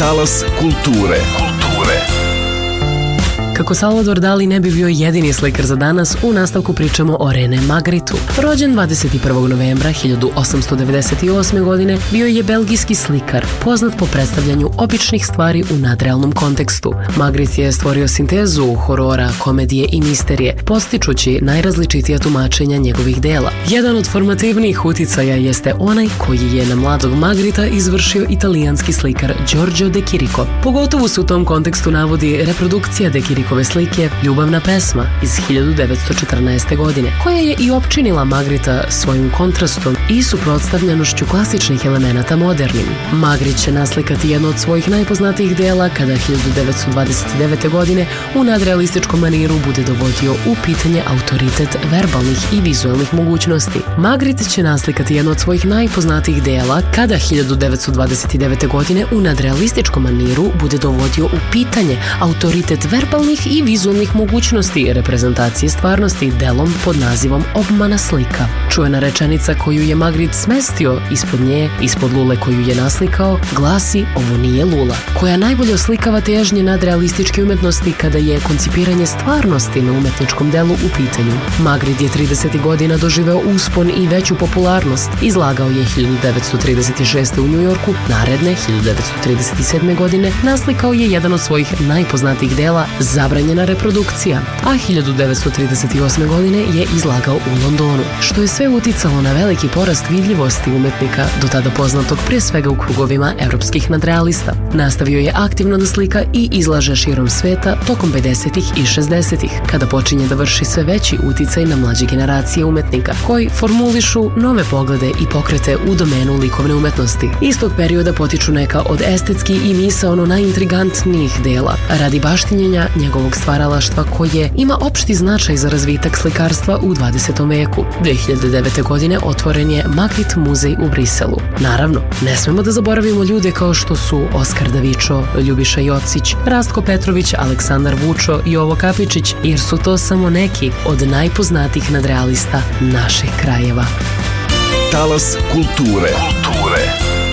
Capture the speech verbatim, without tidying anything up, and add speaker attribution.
Speaker 1: Talas kulture. Kulture.
Speaker 2: Kako Salvador Dali ne bi bio jedini slikar za danas, u nastavku pričamo o René Magritu. Rođen dvadeset prvog novembra hiljadu osamsto devedeset osme. godine, bio je belgijski slikar, poznat po predstavljanju običnih stvari u nadrealnom kontekstu. Magritte je stvorio sintezu horora, komedije i misterije, podstičući najrazličitija tumačenja njegovih dela. Jedan od formativnijih uticaja jeste onaj koji je na mladog Magritta izvršio italijanski slikar Giorgio de Chirico. Pogotovo se u tom kontekstu navodi reprodukcija de Chirico ove slike Ljubavna pesma iz hiljadu devetsto četrnaeste. godine, koja je i opčinila Magritta svojim kontrastom i suprotstavljenošću klasičnih elemenata modernim. Magritte će naslikati jedno od svojih najpoznatijih dela kada hiljadu devetsto dvadeset devete. godine u nadrealističkom maniru bude dovodio u pitanje autoritet verbalnih i vizualnih mogućnosti. Magritte će naslikati jedno od svojih najpoznatijih dela kada hiljadu devetsto dvadeset devete. godine u nadrealističkom maniru bude dovodio u pitanje autoritet verbalnih i vizualnih mogućnosti reprezentacije stvarnosti delom pod nazivom Obmana slika. Čuvena rečenica koju je Magritte smestio ispod nje, ispod lule koju je naslikao, glasi "Ovo nije lula", koja najbolje oslikava težnje nadrealističke umetnosti kada je koncipiranje stvarnosti na umetničkom delu u pitanju. Magritte je tridesetih godina doživeo uspon i veću popularnost. Izlagao je hiljadu devetsto trideset šeste. u Njujorku, naredne hiljadu devetsto trideset sedme. godine naslikao je jedan od svojih najpoznatijih dela Zabranjena reprodukcija, a hiljadu devetsto trideset osme. godine je izlagao u Londonu, što je sve uticalo na veliki porast vidljivosti umetnika, do tada poznatog prije svega u krugovima evropskih nadrealista. Nastavio je aktivno da slika i izlaže širom sveta tokom pedesetih i šezdesetih, kada počinje da vrši sve veći uticaj na mlađe generacije umetnika, koji formulišu nove poglede i pokrete u domenu likovne umetnosti. Istog perioda potiču neka od estetski i misaono najintrigantnijih dela, radi baštinjenja njegovog stvaralaštva koje ima opšti značaj za razvitak slikarstva u dvadesetom veku. dve hiljade devete. godine otvoren je Magritte muzej u Briselu. Naravno, ne smemo da zaboravimo ljude kao što su Oskar Davičo, Ljubiša Jocić, Rastko Petrović, Aleksandar Vučo i Jovo Kapičić, jer su to samo neki od najpoznatijih nadrealista naših krajeva.
Speaker 1: Talas kulture. Kulture.